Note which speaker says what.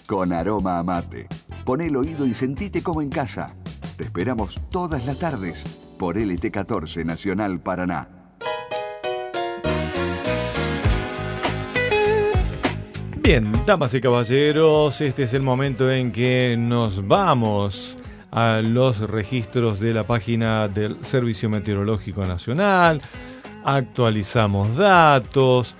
Speaker 1: con aroma a mate. Poné el oído y sentite como en casa. Te esperamos todas las tardes por LT14 Nacional Paraná.
Speaker 2: Bien, damas y caballeros, este es el momento en que nos vamos a los registros de la página del Servicio Meteorológico Nacional, actualizamos datos,